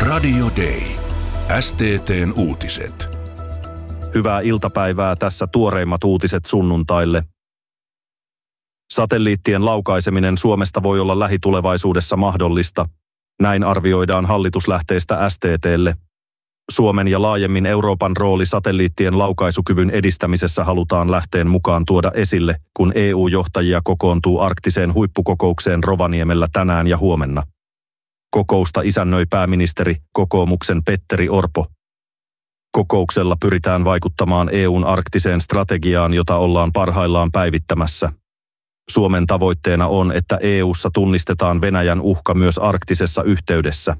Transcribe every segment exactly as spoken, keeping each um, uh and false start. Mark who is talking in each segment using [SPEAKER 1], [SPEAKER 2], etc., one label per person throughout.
[SPEAKER 1] Radio Day. S T T:n uutiset.
[SPEAKER 2] Hyvää iltapäivää, tässä tuoreimmat uutiset sunnuntaille. Satelliittien laukaiseminen Suomesta voi olla lähitulevaisuudessa mahdollista. Näin arvioidaan hallituslähteestä S T T:lle. Suomen ja laajemmin Euroopan rooli satelliittien laukaisukyvyn edistämisessä halutaan lähteen mukaan tuoda esille, kun E U-johtajia kokoontuu arktiseen huippukokoukseen Rovaniemellä tänään ja huomenna. Kokousta isännöi pääministeri, kokoomuksen Petteri Orpo. Kokouksella pyritään vaikuttamaan E U:n arktiseen strategiaan, jota ollaan parhaillaan päivittämässä. Suomen tavoitteena on, että E U:ssa tunnistetaan Venäjän uhka myös arktisessa yhteydessä.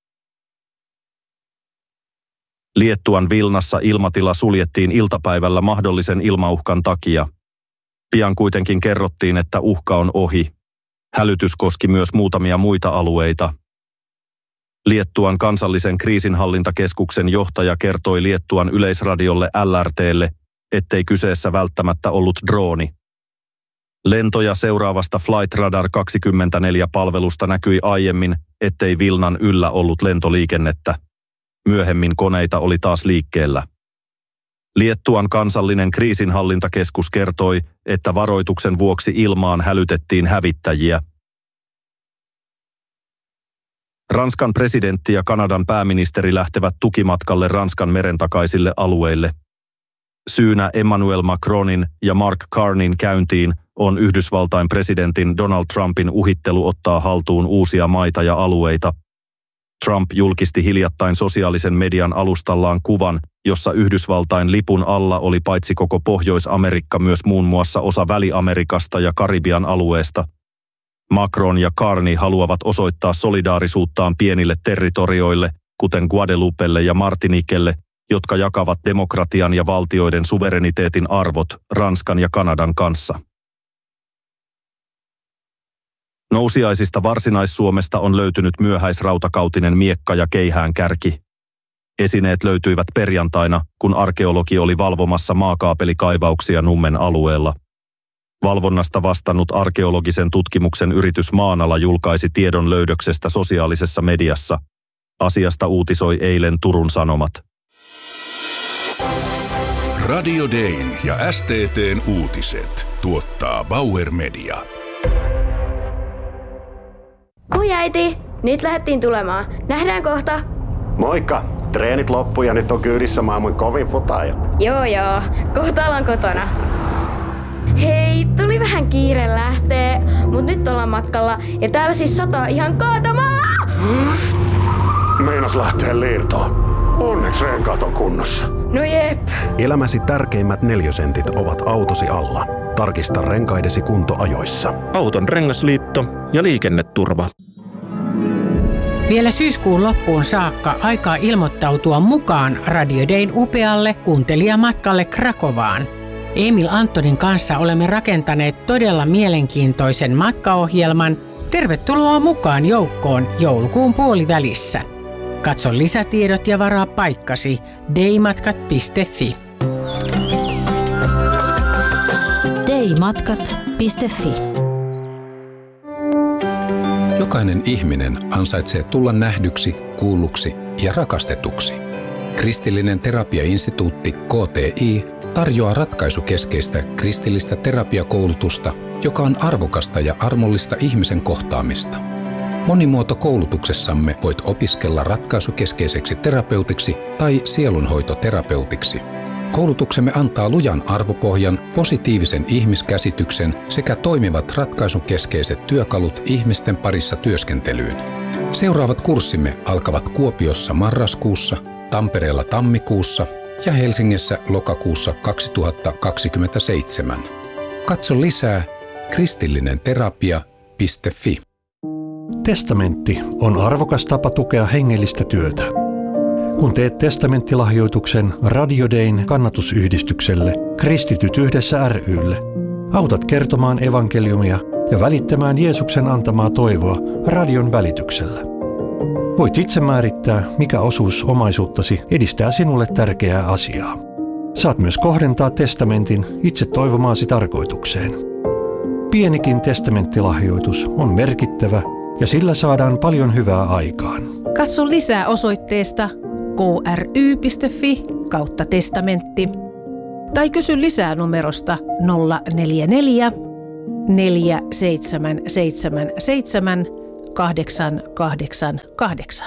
[SPEAKER 2] Liettuan Vilnassa ilmatila suljettiin iltapäivällä mahdollisen ilmauhkan takia. Pian kuitenkin kerrottiin, että uhka on ohi. Hälytys koski myös muutamia muita alueita. Liettuan kansallisen kriisinhallintakeskuksen johtaja kertoi Liettuan yleisradiolle L R T:lle, ettei kyseessä välttämättä ollut drooni. Lentoja seuraavasta Flight Radar kaksikymmentäneljä-palvelusta näkyi aiemmin, ettei Vilnan yllä ollut lentoliikennettä. Myöhemmin koneita oli taas liikkeellä. Liettuan kansallinen kriisinhallintakeskus kertoi, että varoituksen vuoksi ilmaan hälytettiin hävittäjiä. Ranskan presidentti ja Kanadan pääministeri lähtevät tukimatkalle Ranskan merentakaisille alueille. Syynä Emmanuel Macronin ja Mark Carneyn käyntiin on Yhdysvaltain presidentin Donald Trumpin uhittelu ottaa haltuun uusia maita ja alueita. Trump julkisti hiljattain sosiaalisen median alustallaan kuvan, jossa Yhdysvaltain lipun alla oli paitsi koko Pohjois-Amerikka myös muun muassa osa Väli-Amerikasta ja Karibian alueesta. Macron ja Carney haluavat osoittaa solidaarisuuttaan pienille territorioille, kuten Guadeloupelle ja Martiniquelle, jotka jakavat demokratian ja valtioiden suvereniteetin arvot Ranskan ja Kanadan kanssa. Nousiaisista Varsinais-Suomesta on löytynyt myöhäisrautakautinen miekka ja keihäänkärki. Esineet löytyivät perjantaina, kun arkeologi oli valvomassa maakaapelikaivauksia Nummen alueella. Valvonnasta vastannut arkeologisen tutkimuksen yritys Maanala julkaisi tiedon löydöksestä sosiaalisessa mediassa. Asiasta uutisoi eilen Turun Sanomat.
[SPEAKER 1] Radio Dayn ja S T T:n uutiset tuottaa Bauer Media.
[SPEAKER 3] Oi äiti, nyt lähdettiin tulemaan. Nähdään kohta.
[SPEAKER 4] Moikka! Treenit loppu ja nyt on kyydissä maailman kovin futaaja.
[SPEAKER 3] Joo joo, kohta ollaan kotona. Hei, tuli vähän kiire lähtee, mut nyt ollaan matkalla ja täällä siis sataa ihan kaatamalla!
[SPEAKER 4] Meinas lähtee liirtoon. Onneksi renkaat on kunnossa.
[SPEAKER 3] No jep.
[SPEAKER 5] Elämäsi tärkeimmät neliösentit ovat autosi alla. Tarkista renkaidesi kunto ajoissa.
[SPEAKER 6] Auton rengasliitto ja liikenneturva.
[SPEAKER 7] Vielä syyskuun loppuun saakka aikaa ilmoittautua mukaan Radio Dayn upealle kuuntelijamatkalle Krakovaan. Emil Antonin kanssa olemme rakentaneet todella mielenkiintoisen matkaohjelman. Tervetuloa mukaan joukkoon joulukuun puolivälissä. Katso lisätiedot ja varaa paikkasi daymatkat piste fi.
[SPEAKER 8] daymatkat piste fi.
[SPEAKER 9] Jokainen ihminen ansaitsee tulla nähdyksi, kuulluksi ja rakastetuksi. Kristillinen terapiainstituutti K T I tarjoaa ratkaisukeskeistä kristillistä terapiakoulutusta, joka on arvokasta ja armollista ihmisen kohtaamista. Monimuotokoulutuksessamme voit opiskella ratkaisukeskeiseksi terapeutiksi tai sielunhoitoterapeutiksi. Koulutuksemme antaa lujan arvopohjan, positiivisen ihmiskäsityksen sekä toimivat ratkaisukeskeiset työkalut ihmisten parissa työskentelyyn. Seuraavat kurssimme alkavat Kuopiossa marraskuussa, Tampereella tammikuussa ja Helsingissä lokakuussa kaksituhattakaksikymmentäseitsemän. Katso lisää kristillinen terapia piste fi.
[SPEAKER 10] Testamentti on arvokas tapa tukea hengellistä työtä. Kun teet testamenttilahjoituksen Radio Dayn kannatusyhdistykselle Kristityt yhdessä ry:lle, autat kertomaan evankeliumia ja välittämään Jeesuksen antamaa toivoa radion välityksellä. Voit itse määrittää, mikä osuus omaisuuttasi edistää sinulle tärkeää asiaa. Saat myös kohdentaa testamentin itse toivomaasi tarkoitukseen. Pienikin testamenttilahjoitus on merkittävä ja sillä saadaan paljon hyvää aikaan.
[SPEAKER 8] Katso lisää osoitteesta kry.fi kautta testamentti tai kysy lisää numerosta nolla neljä neljä, neljä seitsemän seitsemän seitsemän, kahdeksan kahdeksan kahdeksan.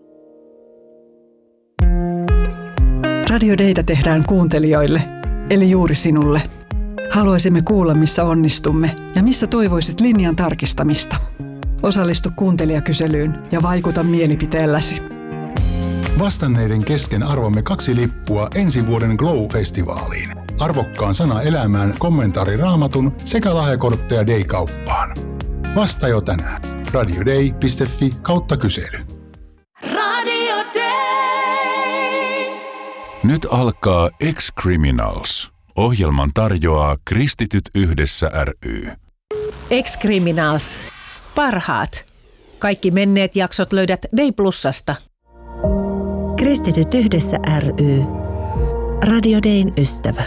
[SPEAKER 11] Radio Daytä tehdään kuuntelijoille, eli juuri sinulle. Haluaisimme kuulla, missä onnistumme ja missä toivoisit linjan tarkistamista. Osallistu kuuntelijakyselyyn ja vaikuta mielipiteelläsi.
[SPEAKER 12] Vastanneiden kesken arvomme kaksi lippua ensi vuoden Glow-festivaaliin. Arvokkaan sana elämään kommentaari Raamatun sekä lahjakortteja Day-kauppaan. Vasta jo tänään. radioday piste fi kautta kysely.
[SPEAKER 1] Radio Day. Nyt alkaa Ex-Criminals. Ohjelman tarjoaa Kristityt yhdessä ry.
[SPEAKER 8] Ex-Criminals. Parhaat. Kaikki menneet jaksot löydät Day Plusasta.
[SPEAKER 13] Kristityt yhdessä ry. Radio Dayn ystävä.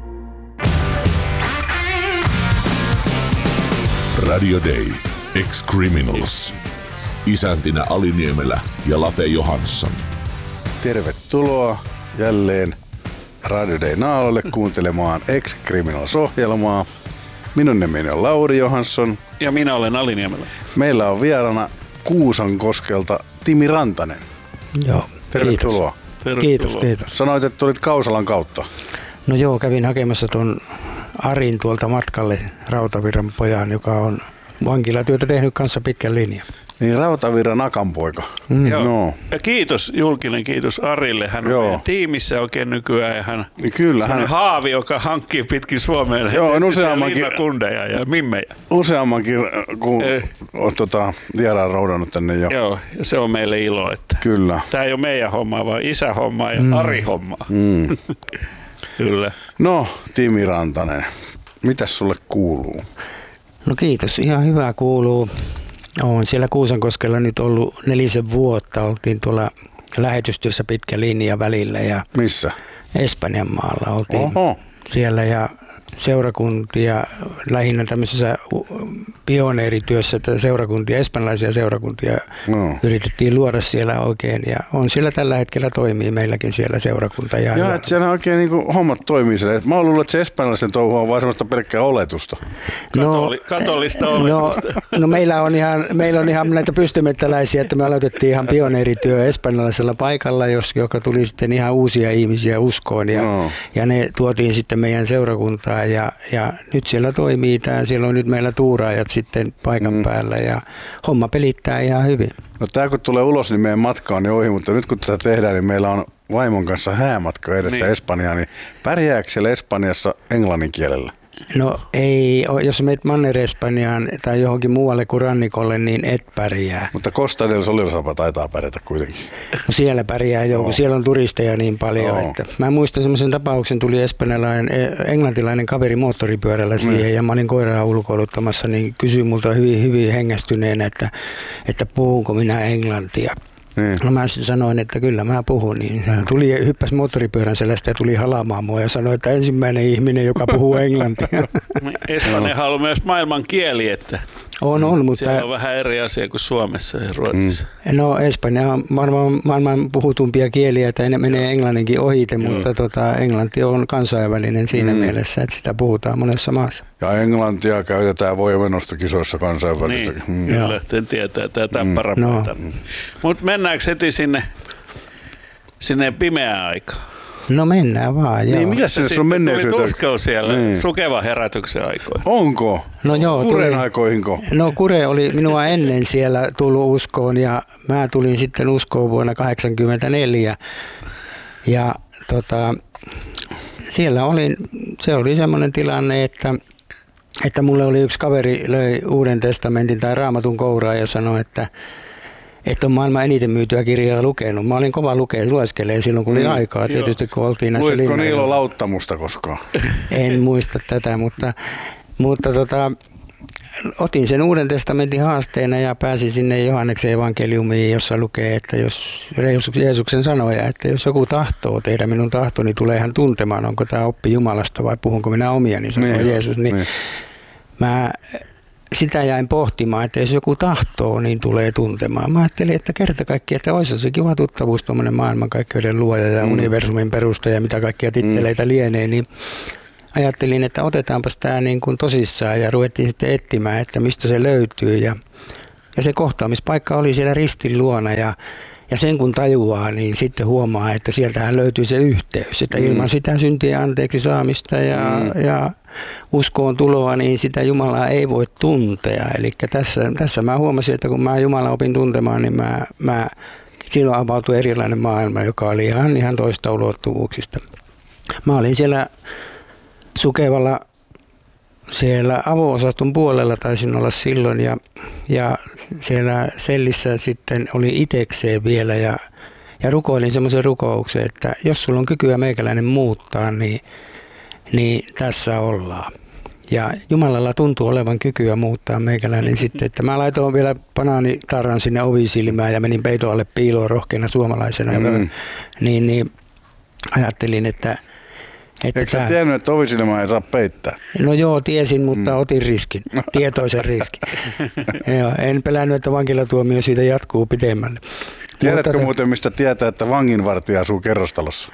[SPEAKER 1] Radio Day. Ex-Criminals. Isäntinä Ali Niemelä ja Late Johansson.
[SPEAKER 14] Tervetuloa jälleen Radio Day naaloille kuuntelemaan Ex-Criminals-ohjelmaa. Minun nimeni on Lauri Johansson.
[SPEAKER 15] Ja minä olen Ali Niemelä.
[SPEAKER 14] Meillä on vieraana Kuusankoskelta Timi Rantanen.
[SPEAKER 16] Joo.
[SPEAKER 14] Tervetuloa.
[SPEAKER 16] Kiitos. Kiitos, kiitos.
[SPEAKER 14] Sanoit, että tulit Kausalan kautta.
[SPEAKER 16] No joo, kävin hakemassa tuon Arin tuolta matkalle, Rautavirran pojan, joka on vankilatyötä tehnyt kanssa pitkän linjan.
[SPEAKER 14] Niin, Rautavirran akanpoika.
[SPEAKER 15] Mm. Joo. No. Ja kiitos, julkinen kiitos Arille. Hän on Joo. meidän tiimissä oikein nykyään. Ja hän
[SPEAKER 14] Kyllä,
[SPEAKER 15] hän haavi, joka hankkii pitkin Suomeen linnakundeja ja mimmejä.
[SPEAKER 14] Useammankin, kun olet tota, vieraan roudannut tänne jo.
[SPEAKER 15] Joo, ja se on meille ilo. Että
[SPEAKER 14] Kyllä.
[SPEAKER 15] Tämä ei ole meidän hommaa, vaan isä hommaa ja mm. Ari hommaa.
[SPEAKER 14] Mm.
[SPEAKER 15] Kyllä.
[SPEAKER 14] No, Timi Rantanen, mitäs sulle kuuluu?
[SPEAKER 16] No kiitos, ihan hyvää kuuluu. Olen siellä Kuusankoskella nyt ollut nelisen vuotta. Oltiin tuolla lähetystyössä pitkä linja välillä. Ja
[SPEAKER 14] missä?
[SPEAKER 16] Espanjan maalla oltiin
[SPEAKER 14] Oho.
[SPEAKER 16] siellä ja seurakuntia, lähinnä tämmöisessä pioneerityössä, että seurakuntia, espanjalaisia seurakuntia no. yritettiin luoda siellä oikein. Ja on siellä tällä hetkellä toimii meilläkin siellä seurakunta. Ja,
[SPEAKER 14] ja että siellä oikein niin kuin hommat toimii siellä. Mä oon luullut, että se espanjalaisen touhu on vaan semmoista pelkkää oletusta.
[SPEAKER 15] Katoli, katolista oletusta.
[SPEAKER 16] No, no meillä, on ihan, meillä on ihan näitä pystymettäläisiä, että me aloitettiin ihan pioneerityö espanjalaisella paikalla, jos, joka tuli sitten ihan uusia ihmisiä uskoon. Ja, no. ja ne tuotiin sitten meidän seurakuntaan. Ja, ja nyt siellä toimii tämä, siellä on nyt meillä tuuraajat sitten paikan mm. päällä ja homma pelittää ihan hyvin.
[SPEAKER 14] No tämä kun tulee ulos, niin meidän matka on jo ohi, mutta nyt kun tätä tehdään, niin meillä on vaimon kanssa häämatka edessä niin. Espanjaan, niin pärjääkö siellä Espanjassa englannin kielellä?
[SPEAKER 16] No ei, jos menet Manner-Espanjaan tai johonkin muualle kuin rannikolle, niin et pärjää.
[SPEAKER 14] Mutta Costa del Solilosapa taitaa pärjätä kuitenkin.
[SPEAKER 16] No siellä pärjää jo, kun siellä on turisteja niin paljon. Oh. Että mä muistan semmoisen tapauksen, tuli espanjalainen, englantilainen kaveri moottoripyörällä siihen mm. ja mä olin koiraa ulkoiluttamassa, niin kysyi multa hyvin, hyvin hengästyneen, että, että puhunko minä englantia. Niin. No mä sanoin, että kyllä mä puhun, niin hän tuli, hyppäsi moottoripyörän selästä ja tuli halaamaan mua ja sanoi, että ensimmäinen ihminen, joka puhuu englantia.
[SPEAKER 15] Espanjahan on myös maailman kieli, että
[SPEAKER 16] on, on, mutta
[SPEAKER 15] siellä on vähän eri asia kuin Suomessa ja Ruotsissa.
[SPEAKER 16] Mm. No Espanja on maailman, maailman puhutumpia kieliä, että ne menee englanninkin ohite, Joo. mutta tota, englanti on kansainvälinen siinä mm. mielessä, että sitä puhutaan monessa maassa.
[SPEAKER 14] Ja englantia käytetään voimannostokisoissa kansainvälisesti.
[SPEAKER 15] Niin, mm. kyllä, sen tietää tätä mm. parapata. No. Mutta mennäänkö heti sinne, sinne pimeään aikaan?
[SPEAKER 16] No mennään vaan, joo.
[SPEAKER 14] Niin, mitä se on menneisyyteen?
[SPEAKER 15] Tuli tuskalla siellä niin. Sukevan herätyksen aikoina.
[SPEAKER 14] Onko?
[SPEAKER 16] No joo.
[SPEAKER 14] Kuren
[SPEAKER 16] tuli,
[SPEAKER 14] aikoihinko?
[SPEAKER 16] No Kure oli minua ennen siellä tullut uskoon ja mä tulin sitten uskoon vuonna kahdeksankymmentäneljä. Ja tota, siellä oli, se oli semmoinen tilanne, että että mulle oli yksi kaveri löi Uuden testamentin tai Raamatun kouraa ja sanoi, että että on maailman eniten myytyä kirjaa lukenut. Mä olin kova lukea, lueskelee silloin, kun oli mm, aikaa, tietysti kun oltiin näissä
[SPEAKER 14] linnoilla.
[SPEAKER 16] Luitko
[SPEAKER 14] Niilo Lauttamusta koskaan?
[SPEAKER 16] En muista tätä, mutta, mutta tota, otin sen Uuden testamentin haasteena ja pääsin sinne Johanneksen evankeliumiin, jossa lukee, että jos Jeesuksen sanoja, että jos joku tahtoo tehdä minun tahtoni, tulee hän tuntemaan, onko tämä oppi Jumalasta vai puhunko minä omia, niin sanoo niin, Jeesus. Niin niin. Mä sitä jäin pohtimaan, että jos joku tahtoo, niin tulee tuntemaan. Mä ajattelin, että kerta kaikki, että olisi se kiva tuttavuus, tuommoinen maailmankaikkeuden luoja ja mm. universumin perustaja ja mitä kaikkia titteleitä mm. lienee, niin ajattelin, että otetaanpas tämä niin kuin tosissaan ja ruvettiin sitten etsimään, että mistä se löytyy. Ja, ja se kohtaamispaikka oli siellä ristin luona ja, ja sen kun tajuaa, niin sitten huomaa, että sieltähän löytyy se yhteys. Että ilman mm. sitä syntien anteeksi saamista ja, mm. ja uskoon tuloa, niin sitä Jumalaa ei voi tuntea. Eli tässä, tässä mä huomasin, että kun mä Jumalaa opin tuntemaan, niin mä, mä, silloin avautui erilainen maailma, joka oli ihan, ihan toista ulottuvuuksista. Mä olin siellä Sukevalla siellä avo-osaston puolella taisin olla silloin ja, ja siellä sellissä sitten oli itekseen vielä ja, ja rukoilin semmoisen rukouksen, että jos sulla on kykyä meikäläinen muuttaa, niin, niin tässä ollaan. Ja Jumalalla tuntuu olevan kykyä muuttaa meikäläinen sitten, että mä laitoin vielä banaanitarran sinne ovisilmään ja menin peiton alle piiloon rohkeana suomalaisena. Mm. Niin, niin ajattelin, että Että
[SPEAKER 14] Eikö sä tämä... tiennyt, että ovisilmaa ei saa peittää?
[SPEAKER 16] No joo, tiesin, mutta mm. otin riskin, tietoisen riskin. Joo, en pelännyt, että vankilatuomio siitä jatkuu pitemmälle.
[SPEAKER 14] Tiedätkö
[SPEAKER 16] mutta...
[SPEAKER 14] muuten, mistä tietää, että vanginvartija asuu kerrostalossa?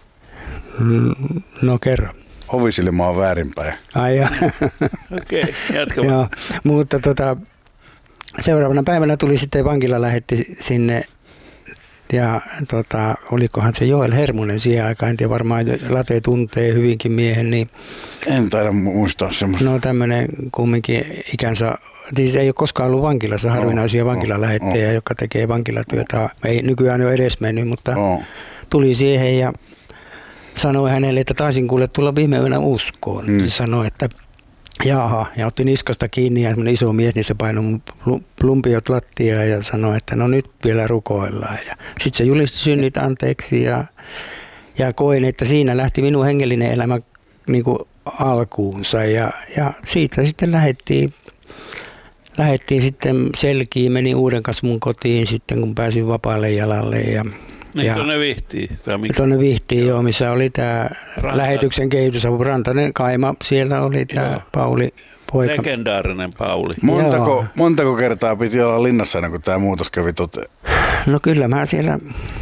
[SPEAKER 16] Mm, no kerro.
[SPEAKER 14] Ovisilma on väärinpäin.
[SPEAKER 16] Ai
[SPEAKER 15] Okei, okay, jatkamaan.
[SPEAKER 16] Joo, mutta tota, seuraavana päivänä tuli sitten vankila lähetti sinne. Ja tota, olikohan se Joel Hermunen siihen aikaan, en tiedä, varmaan Late tuntee hyvinkin miehen. Niin,
[SPEAKER 14] en taida muistaa semmoista.
[SPEAKER 16] No tämmöinen kumminkin ikänsä, siis ei ole koskaan ollut vankilassa, harvinaisia oh, vankilalähettejä, oh, joka tekee vankilatyötä. Ei nykyään ole edes mennyt, mutta oh. tuli siihen ja sanoi hänelle, että taisin kuule tulla viime yönä uskoon. Mm. Se sanoi, että jaha, ja otti niskasta kiinni ja semmoinen iso mies, niin se painoi lumpiot lattiaan ja sanoi, että no nyt vielä rukoillaan. Sitten se julisti synnit anteeksi ja, ja koin, että siinä lähti minun hengellinen elämä niin kuin alkuunsa ja, ja siitä sitten lähdettiin, lähdettiin sitten selkiin, menin uuden kasvun kotiin sitten kun pääsin vapaalle jalalle ja
[SPEAKER 15] Niin tuonne Vihtiin?
[SPEAKER 16] Tuonne Vihtiin, joo, missä oli tämä lähetyksen kehitysapu. Rantanen Kaima, siellä oli tämä Pauli poika.
[SPEAKER 15] Legendaarinen Pauli.
[SPEAKER 14] Montako, montako kertaa piti olla linnassa ennen kuin tämä muutos kävi toteen?
[SPEAKER 16] No kyllä mä siellä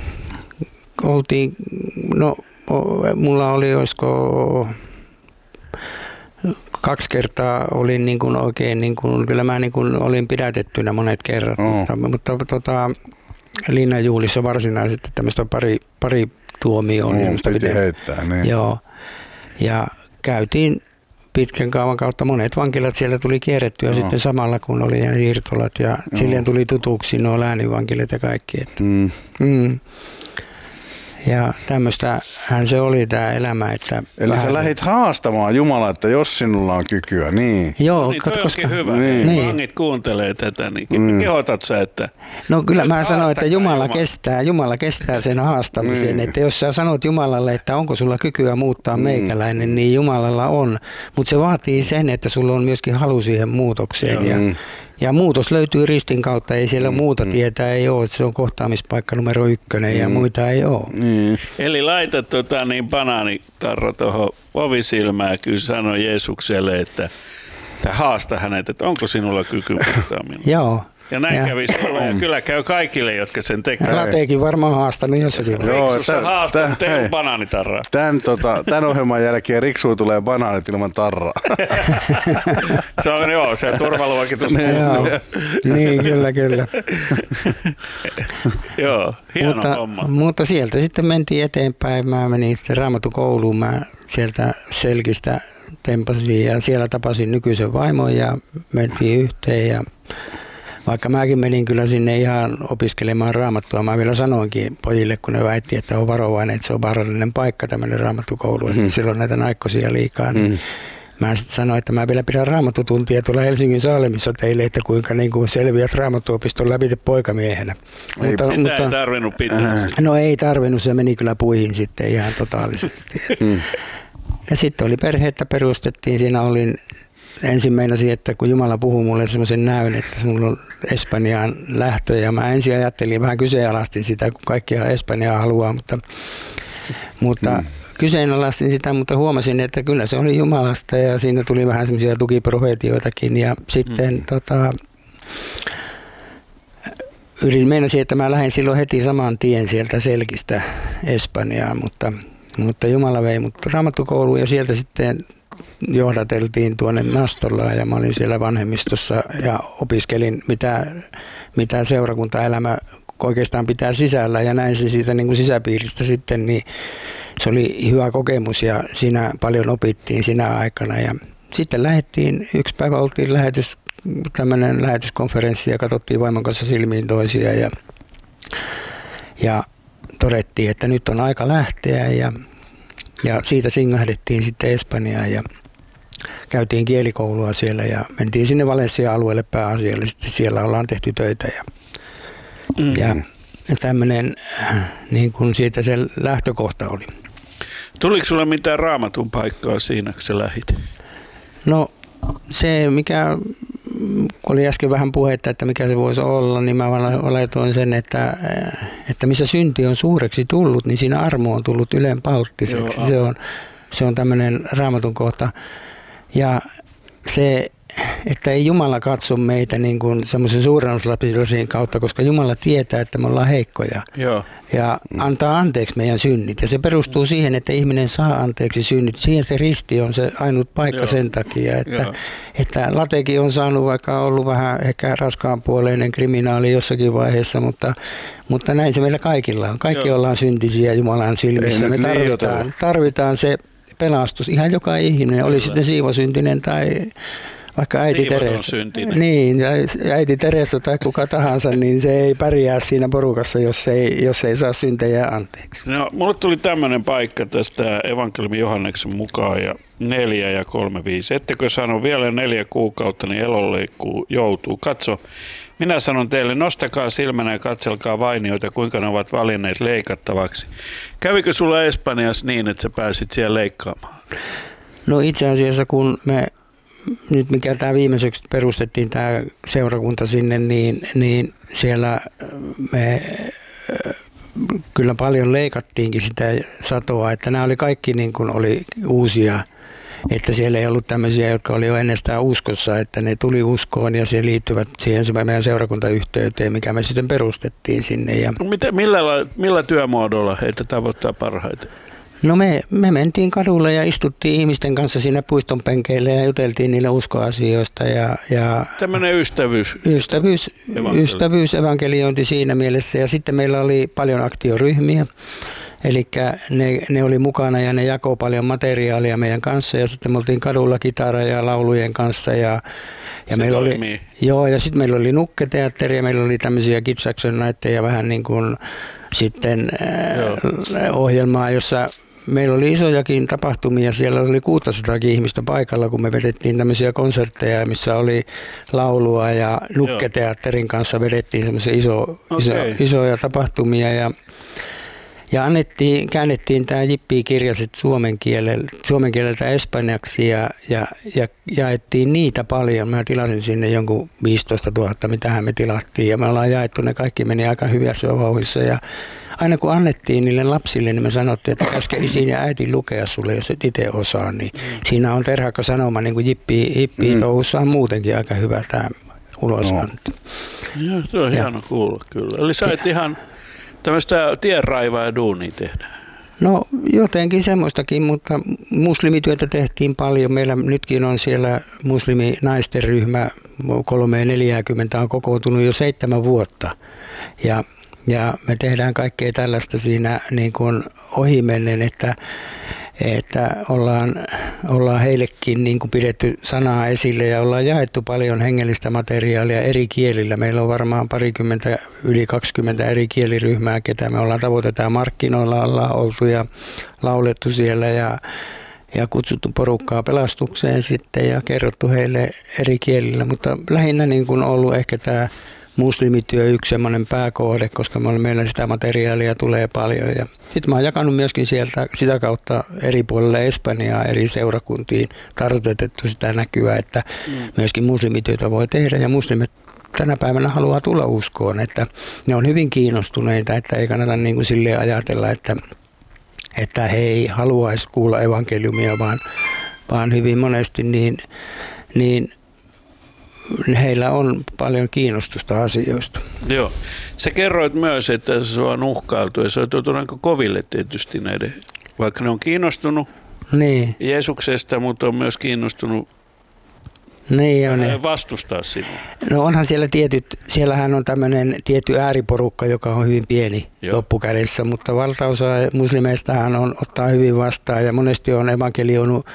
[SPEAKER 16] oltiin, no mulla oli olisiko kaksi kertaa olin niin kuin oikein, niin kuin, kyllä mä niin kuin olin pidätettynä monet kerrat, oh. mutta, mutta tota, linnanjuhlissa varsinaisesti tämmöistä pari, pari tuomioa.
[SPEAKER 14] Mm, piti heittää, niin.
[SPEAKER 16] Joo, ja käytiin pitkän kaavan kautta monet vankilat siellä tuli kierrettyä no. sitten samalla kun oli ja siirtolat ja no. silleen tuli tutuksi nuo lääninvankilat ja kaikki. Että. Mm. Mm. Ja tämmöistähän se oli tämä elämä. Että
[SPEAKER 14] eli vähän... sä lähdit haastamaan Jumalaa, että jos sinulla on kykyä, niin.
[SPEAKER 16] Joo,
[SPEAKER 15] niin, toi
[SPEAKER 16] koska...
[SPEAKER 15] onkin hyvä. Niin. Niin. Vangit kuuntelee tätä, niin mm. kehotat sä, että...
[SPEAKER 16] No kyllä mä sanoin, että Jumala, Jumala kestää, Jumala kestää sen haastamisen. Niin. Että jos sä sanot Jumalalle, että onko sulla kykyä muuttaa mm. meikäläinen, niin Jumalalla on. Mutta se vaatii sen, että sulla on myöskin halu siihen muutokseen. Ja, mm. ja muutos löytyy ristin kautta, ei siellä mm. muuta tietää, ei ole. Se on kohtaamispaikka numero ykkönen mm. ja muita ei ole.
[SPEAKER 15] Mm. Eli laita tota, niin banaanitarro tuohon ovisilmään, kyllä sanoi Jeesukselle, että, että haasta hänet, että onko sinulla kyky muuttaa minua.
[SPEAKER 16] Joo.
[SPEAKER 15] Ja näin ja. kävi sulle, ja kyllä käy kaikille, jotka sen tekevät.
[SPEAKER 16] Lateekin varmaan haastanut jossakin.
[SPEAKER 15] Riksussa haastaa, teillä banaanitarraa.
[SPEAKER 14] Tämän, tota, tämän ohjelman jälkeen Riksuun tulee banaanit ilman tarraa.
[SPEAKER 15] Se on joo, se turvaluokitus.
[SPEAKER 16] Niin, kyllä, kyllä.
[SPEAKER 15] Joo, hieno
[SPEAKER 16] mutta,
[SPEAKER 15] homma.
[SPEAKER 16] Mutta sieltä sitten mentiin eteenpäin. Mä menin sitten Raamattukouluun. Mä sieltä Selkistä tempasin ja siellä tapasin nykyisen vaimon ja mentiin yhteen ja vaikka mäkin menin kyllä sinne ihan opiskelemaan raamattua, mä vielä sanoinkin pojille, kun ne väitti, että on varovainen, että se on vaarallinen paikka tämmöinen raamattukoulu, että mm. silloin näitä naikkosia liikaa. Niin mm. Mä sitten sanoin, että mä vielä pidän raamattutuntia tuolla Helsingin Saalemissa teille, että kuinka niin kuin selviät raamattuopiston läpi poikamiehenä.
[SPEAKER 15] Ei, mutta, sitä mutta, ei tarvinnut pitää.
[SPEAKER 16] No ei tarvinnut, se meni kyllä puihin sitten ihan totaalisesti. Mm. Ja sitten oli perhettä perustettiin, siinä olin... Ensin meinasin, että kun Jumala puhuu mulle semmoisen näyn, että mulla on Espanjaan lähtö ja mä ensin ajattelin, vähän kyseenalaistin sitä, kun kaikkia Espanjaa haluaa, mutta, mutta mm. kyseenalaistin sitä, mutta huomasin, että kyllä se oli Jumalasta ja siinä tuli vähän semmoisia tukiprofeetioitakin ja sitten mm. tota, yritin meinasin, että mä lähdin silloin heti saman tien sieltä Selkistä Espanjaan, mutta, mutta Jumala vei mut raamattukouluun ja sieltä sitten johdateltiin tuonne Nastolaan ja mä olin siellä vanhemmistossa ja opiskelin mitä, mitä seurakuntaelämä oikeastaan pitää sisällä ja näin se siitä niin kuin sisäpiiristä sitten, niin se oli hyvä kokemus ja siinä paljon opittiin siinä aikana ja sitten lähdettiin, yksi päivä oltiin lähetys, tämmöinen lähetyskonferenssi ja katsottiin vaimon kanssa silmiin toisia ja, ja todettiin, että nyt on aika lähteä ja, ja siitä singahdettiin sitten Espanjaan ja käytiin kielikoulua siellä ja mentiin sinne Valencia-alueelle pääasiallisesti, siellä ollaan tehty töitä ja Mm. Ja tämmöinen, niin kuin siitä se lähtökohta oli.
[SPEAKER 15] Tuliko sulle mitään raamatun paikkaa siinä, kun sä lähit?
[SPEAKER 16] No se, mikä oli äsken vähän puhetta, että mikä se voisi olla, niin mä laitoin sen, että, että missä synti on suureksi tullut, niin siinä armo on tullut ylenpalttiseksi. Se on, se on tämmöinen raamatun kohta. Ja se... että ei Jumala katso meitä niin kuin semmoisen suurennuslasin kautta, koska Jumala tietää, että me ollaan heikkoja. Joo. Ja antaa anteeksi meidän synnit. Ja se perustuu siihen, että ihminen saa anteeksi synnit. Siihen se risti on se ainut paikka Joo. sen takia, että, että Latekin on saanut vaikka ollut vähän ehkä raskaanpuoleinen kriminaali jossakin vaiheessa, mutta, mutta näin se meillä kaikilla on. Kaikki Joo. ollaan syntisiä Jumalan silmissä. Me tarvitaan, tarvitaan se pelastus. Ihan joka ihminen, oli sitten siivosyntinen tai... Vaikka äiti Teresa, niin, äiti Teresa tai kuka tahansa, niin se ei pärjää siinä porukassa, jos ei, jos ei saa syntejä anteeksi.
[SPEAKER 15] No, mulle tuli tämmöinen paikka tästä evankeliumin Johanneksen mukaan ja neljä ja kolme viisi. Ettekö sano vielä neljä kuukautta, niin elonleikkuu joutuu. Katso, minä sanon teille, nostakaa silmänä ja katselkaa vainioita, kuinka ne ovat valinneet leikattavaksi. Kävikö sulla Espanjassa niin, että sä pääsit siellä leikkaamaan?
[SPEAKER 16] No itse asiassa kun me... Nyt mikä tämä viimeiseksi perustettiin tämä seurakunta sinne, niin, niin siellä me kyllä paljon leikattiinkin sitä satoa, että nämä oli kaikki niin kuin oli uusia, että siellä ei ollut tämmöisiä, jotka oli jo ennestään uskossa, että ne tuli uskoon ja se liittyvät siihen meidän seurakuntayhteyteen, mikä me sitten perustettiin sinne. Ja
[SPEAKER 15] Miten, millä, millä työmuodolla heitä tavoittaa parhaiten?
[SPEAKER 16] No me, me mentiin kadulle ja istuttiin ihmisten kanssa siinä puiston penkeille ja juteltiin niille uskoasioista. Ja, ja
[SPEAKER 15] tämmöinen ystävyys.
[SPEAKER 16] Ystävyys, ystävyys, evankeliointi siinä mielessä. Ja sitten meillä oli paljon aktioryhmiä. Eli ne, ne oli mukana ja ne jakoi paljon materiaalia meidän kanssa. Ja sitten me oltiin kadulla kitara ja laulujen kanssa. Ja, ja meillä oli, joo, ja sitten meillä oli nukketeatteri ja meillä oli tämmöisiä Kids Action Nightteja vähän niin kuin sitten äh, ohjelmaa, jossa meillä oli isojakin tapahtumia, siellä oli kuusisataakin ihmistä paikalla, kun me vedettiin tämmöisiä konsertteja, missä oli laulua ja nukketeatterin kanssa vedettiin semmoisia iso, okay. iso, isoja tapahtumia ja, ja annettiin, käännettiin tämä Jippi-kirjaset suomen kielellä, suomen kieleltä espanjaksi ja, ja, ja jaettiin niitä paljon. Mä tilasin sinne jonkun viisitoista tuhatta, mitähän me tilattiin ja me ollaan jaettu, ne kaikki meni aika hyvässä vauhdissa ja aina kun annettiin niille lapsille, niin me sanottiin, että käske isin ja äiti lukea sulle, jos et itse osaa. Niin mm. siinä on terhakka sanoma, niin kuin Jippi, Jippi mm. touhussa on muutenkin aika hyvä tämä ulosanto.
[SPEAKER 15] No. Joo, se on ja. hieno kuulla kyllä. Eli sä et ihan tämmöistä tienraivaa ja duunia tehdä.
[SPEAKER 16] No jotenkin semmoistakin, mutta muslimityötä tehtiin paljon. Meillä nytkin on siellä musliminaisten ryhmä, kolme neljäkymmentä on kokoontunut jo seitsemän vuotta. Ja Ja me tehdään kaikkea tällaista siinä niin kuin ohimennen, että, että ollaan, ollaan heillekin niin kuin pidetty sanaa esille ja ollaan jaettu paljon hengellistä materiaalia eri kielillä. Meillä on varmaan parikymmentä, yli kaksikymmentä eri kieliryhmää, ketä me ollaan tavoitetaan markkinoilla, ollaan oltu ja laulettu siellä ja, ja kutsuttu porukkaa pelastukseen sitten ja kerrottu heille eri kielillä, mutta lähinnä niin kuin ollut ehkä tämä muslimityö yksi semmoinen pääkohde, koska meillä sitä materiaalia tulee paljon. Ja sitten mä oon jakanut myöskin sieltä sitä kautta eri puolille Espanjaa eri seurakuntiin tarkoitettu sitä näkyä, että mm. myöskin muslimityötä voi tehdä ja muslimit tänä päivänä haluaa tulla uskoon, että ne on hyvin kiinnostuneita, että ei kannata niin kuin silleen ajatella, että että he ei haluaisi kuulla evankeliumia, vaan, vaan hyvin monesti niin, niin heillä on paljon kiinnostusta asioista.
[SPEAKER 15] Joo. Sä kerroit myös, että se on uhkailtu ja se on tuotu aika koville tietysti näiden, vaikka ne on kiinnostunut
[SPEAKER 16] niin.
[SPEAKER 15] Jeesuksesta, mutta on myös kiinnostunut
[SPEAKER 16] niin on,
[SPEAKER 15] vastustaa sinua.
[SPEAKER 16] No onhan siellä tietyt, siellähän on tämmöinen tietty ääriporukka, joka on hyvin pieni Joo. loppukädessä, mutta valtaosa muslimeistahan on ottaa hyvin vastaan ja monesti on evankelioinut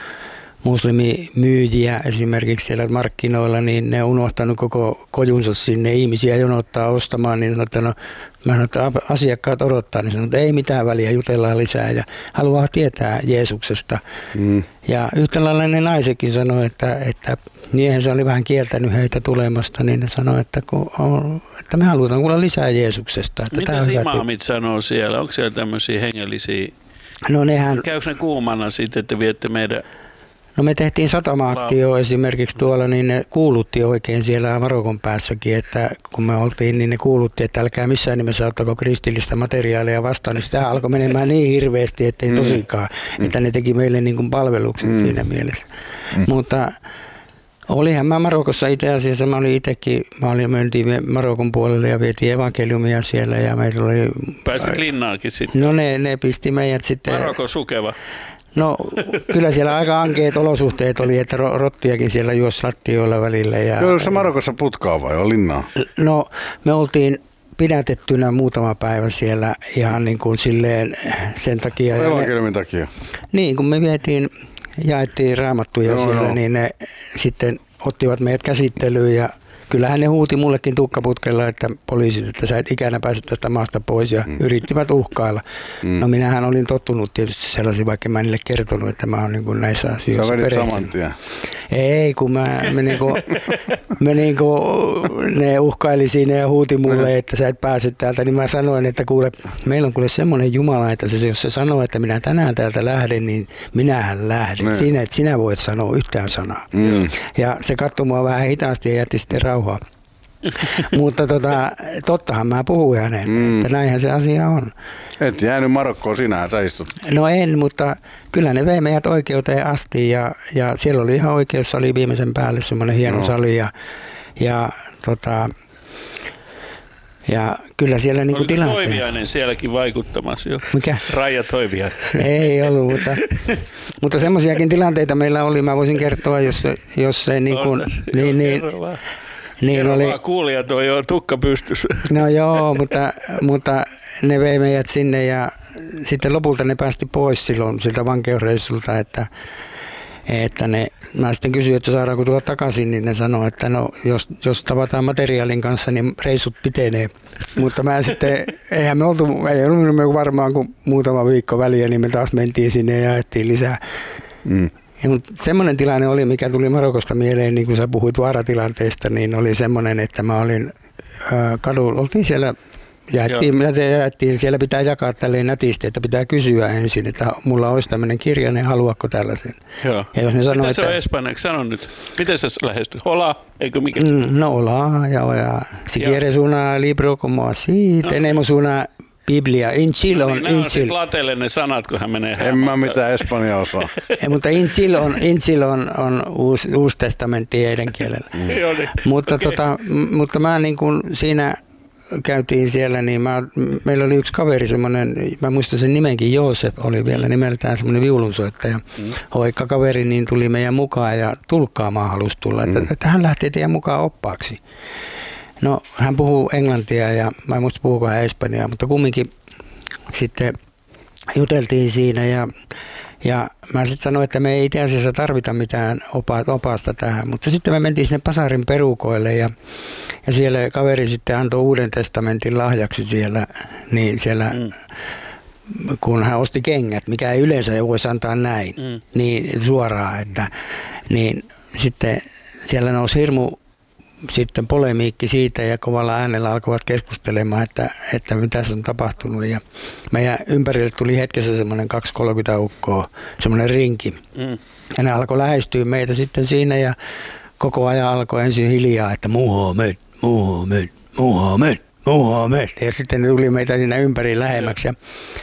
[SPEAKER 16] muslimimyyjiä esimerkiksi siellä markkinoilla, niin ne on unohtanut koko kojunsa sinne, ihmisiä jonottaa ostamaan, niin sanoo, että no, mä sanon, että asiakkaat odottaa, niin sanoo, että ei mitään väliä, jutellaan lisää ja haluaa tietää Jeesuksesta. Mm. Ja yhtä lailla ne naisetkin sanoi, että, että miehensä oli vähän kieltänyt heitä tulemasta, niin ne sanoi, että, kun on, että me halutaan kuulla lisää Jeesuksesta. Että
[SPEAKER 15] mitä imaamit sanoo siellä? Onko siellä tämmöisiä hengellisiä?
[SPEAKER 16] No nehän...
[SPEAKER 15] Käykö ne kuumana siitä, että viette meidän...
[SPEAKER 16] No me tehtiin satama-aktio esimerkiksi tuolla, niin ne kuulutti oikein siellä Marokon päässäkin, että kun me oltiin, niin ne kuulutti, että älkää missään nimessä ottako kristillistä materiaalia vastaan, niin sitä alkoi menemään niin hirveästi, että ei tosikaan, mm. että ne teki meille niin kuin palveluksen mm. siinä mielessä. Mm. Mutta olihan mä Marokossa itse asiassa, mä olin itsekin, mä olin, mentiin Marokon puolelle ja vietiin evankeliumia siellä ja meillä oli...
[SPEAKER 15] Pääsit linnaakin sitten?
[SPEAKER 16] No ne, ne pisti meidät sitten...
[SPEAKER 15] Marokon sukeva?
[SPEAKER 16] No kyllä siellä aika ankeet olosuhteet oli, että rottiakin siellä juosi lattioilla välillä. Ja,
[SPEAKER 14] Joo, se Marokossa putkaa vai on linnaa?
[SPEAKER 16] No me oltiin pidätettynä muutama päivä siellä ihan niin kuin silleen sen takia.
[SPEAKER 14] Evankeliumin takia?
[SPEAKER 16] Niin, kun me vietiin, jaettiin raamattuja no, siellä, no. niin ne sitten ottivat meidät käsittelyyn ja kyllähän ne huuti mullekin tukkaputkella, että poliisit, että sä et ikänä pääse tästä maasta pois ja mm. yrittivät uhkailla. Mm. No minähän olin tottunut tietysti sellaisia, vaikka mä en niille kertonut, että mä oon niin kuin näissä asioissa
[SPEAKER 14] perehtynyt. Sä vedit saman tien?
[SPEAKER 16] Ei, kun mä, me niin kuin, me niin kuin, ne uhkaili siinä ja huuti mulle, että sä et pääse täältä, niin mä sanoin, että kuule, meillä on kuule semmoinen Jumala, että se, jos se sanoo, että minä tänään täältä lähden, niin minähän lähden. Siinä, että sinä voit sanoa yhtään sanaa. Mm. Ja se katsoi mua vähän hitaasti ja jätti sitten rauhaa. Mutta tota, tottahan mä puhuin hänelle, mm. että näinhän se asia on.
[SPEAKER 14] Et jäänyt Marokkoon, sinähän sä istut.
[SPEAKER 16] No en, mutta kyllä ne vei meidät oikeuteen asti ja, ja siellä oli ihan oikeus, oli viimeisen päälle semmoinen hieno no. sali ja, ja tota... Ja kyllä siellä niinku tilanteen...
[SPEAKER 15] Oliko Toiviainen sielläkin vaikuttamassa jo?
[SPEAKER 16] Mikä?
[SPEAKER 15] Raija Toiviainen.
[SPEAKER 16] Ei ollut, mutta, mutta semmoisiakin tilanteita meillä oli. Mä voisin kertoa, jos, jos se niin kuin... Niin, niin,
[SPEAKER 15] niin oli... Kuulijat on jo tukka pystyssä.
[SPEAKER 16] No joo, mutta, mutta ne vei meidät sinne ja sitten lopulta ne päästi pois silloin siltä vankeusreissulta, että... Että ne, mä sitten kysyin, että saadaanko tulla takaisin, niin ne sanoi, että no, jos, jos tavataan materiaalin kanssa, niin reissut pitenee. Mutta mä sitten, eihän me oltu, ei ollut varmaan kuin muutama viikko väliä, niin me taas mentiin sinne ja jaettiin lisää. Mm. Ja, mutta semmoinen tilanne oli, mikä tuli Marokosta mieleen, niin kun sä puhuit vaaratilanteesta, niin oli semmoinen, että mä olin äh, kadulla, oltiin siellä... Jaettiin, jaettiin, siellä pitää jakaa tälleen nätisti, että pitää kysyä ensin, että mulla olisi tämmöinen kirja, niin haluatko tällaisen?
[SPEAKER 15] Joo.
[SPEAKER 16] Ja jos ne sanoo,
[SPEAKER 15] mitä se
[SPEAKER 16] että,
[SPEAKER 15] on espanjaksi? Sano nyt. Miten sä lähestyt? Hola? Eikö mikä?
[SPEAKER 16] No hola, ja hola. Si quieres una libro como así, no. Tenemos una Biblia. Inchil on...
[SPEAKER 15] No niin, inchil. Nämä on latelle ne sanat, kun hän menee.
[SPEAKER 14] En mä mitään espanjaa osaa.
[SPEAKER 16] Ei, mutta Inchil on, Inchil on, on uusi, uusi testamentti heidän kielellä.
[SPEAKER 15] Mm. Joo, niin.
[SPEAKER 16] Mutta, okay. tota, mutta mä niin kuin siinä... Käytiin siellä, niin mä, meillä oli yksi kaveri semmoinen, mä muistan sen nimenkin, Joosef oli vielä nimeltään semmoinen viulunsoittaja. Mm. Hoikka kaveri, niin tuli meidän mukaan ja tulkkaamaan halusi tulla, että, mm. että hän lähtee teidän mukaan oppaaksi. No hän puhuu englantia ja mä en muista puhuuko hän espanjaa, mutta kumminkin sitten juteltiin siinä ja Ja mä sitten sanoin, että me ei itse asiassa tarvita mitään opasta tähän, mutta sitten me mentiin sinne Pasarin perukoille ja, ja siellä kaveri sitten antoi Uuden testamentin lahjaksi siellä, niin siellä mm. kun hän osti kengät, mikä ei yleensä voisi antaa näin, mm. niin suoraan, että niin sitten siellä nousi hirmu sitten polemiikki siitä ja kovalla äänellä alkoivat keskustelemaan, että, että mitä se on tapahtunut. Ja meidän ympärille tuli hetkessä semmoinen kaksi kolmekymmentä ukkoa, semmoinen rinki. Mm. Ja ne alkoi lähestyä meitä sitten siinä ja koko ajan alkoi ensin hiljaa, että Muhammed, Muhammed, Muhammed, Muhammed. Ja sitten ne tuli meitä siinä ympäri lähemmäksi. Ja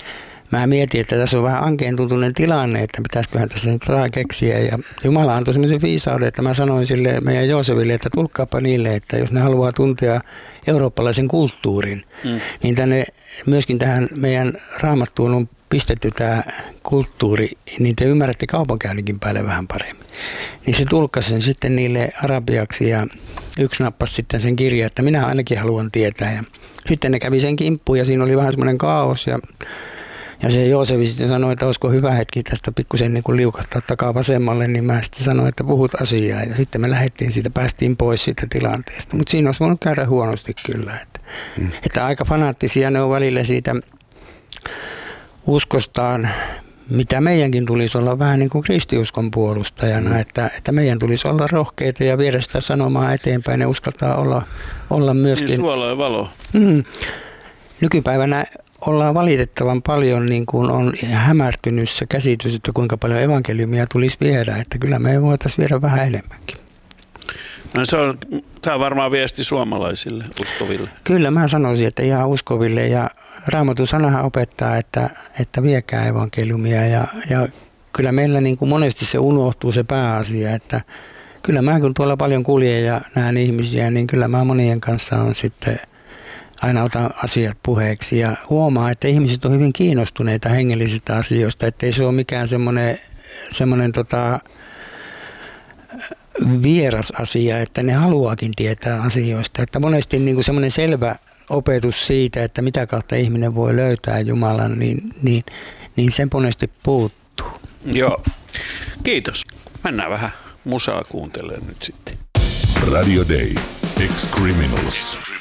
[SPEAKER 16] mä mietin, että tässä on vähän ankeentuntuinen tilanne, että pitäisiköhän tässä nyt jotain keksiä. Ja Jumala antoi semmoisen viisauden, että mä sanoin sille meidän Jooseville, että tulkkaapa niille, että jos ne haluaa tuntea eurooppalaisen kulttuurin, mm. niin tänne myöskin tähän meidän Raamattuun on pistetty tämä kulttuuri, niin te ymmärrätte kaupankäynninkin päälle vähän paremmin. Niin se tulkkasi sen sitten niille arabiaksi ja yksi nappasi sitten sen kirjan, että minä ainakin haluan tietää. Ja sitten ne kävi sen kimppuun ja siinä oli vähän semmoinen kaos ja, ja se Joosefi sitten sanoi, että olisiko hyvä hetki tästä pikkusen niin kuin liukahtaa takaa vasemmalle, niin mä sitten sanoin, että puhut asiaa ja sitten me lähdettiin siitä, päästiin pois siitä tilanteesta. Mutta siinä olisi voinut käydä huonosti kyllä, että, hmm. että aika fanaattisia ne on välillä siitä uskostaan, mitä meidänkin tulisi olla vähän niin kuin kristiuskon puolustajana, mm. että, että meidän tulisi olla rohkeita ja viedä sitä sanomaa eteenpäin ja uskaltaa olla, olla myöskin.
[SPEAKER 15] Niin suola ja valo.
[SPEAKER 16] Mm, nykypäivänä ollaan valitettavan paljon niin kuin on hämärtynyt se käsitys, että kuinka paljon evankeliumia tulisi viedä, että kyllä me voitaisiin viedä vähän enemmänkin.
[SPEAKER 15] No se on, tämä on varmaan viesti suomalaisille uskoville.
[SPEAKER 16] Kyllä mä sanoisin, että ihan uskoville ja Raamatun sanahan opettaa, että, että viekää evankeliumia ja, ja kyllä meillä niin kuin monesti se unohtuu se pääasia, että kyllä mä kun tuolla paljon kuljen ja näen ihmisiä, niin kyllä mä monien kanssa on sitten aina otan asiat puheeksi ja huomaa, että ihmiset on hyvin kiinnostuneita hengellisistä asioista, ettei se ole mikään semmoinen, semmoinen tota, vieras asia, että ne haluaakin tietää asioista. Että monesti niin kuin semmoinen selvä opetus siitä, että mitä kautta ihminen voi löytää Jumalan, niin, niin, niin sen monesti puuttuu.
[SPEAKER 15] Joo, kiitos. Mennään vähän musaa kuuntelemaan nyt sitten.
[SPEAKER 1] Radio Day. Ex-Criminals.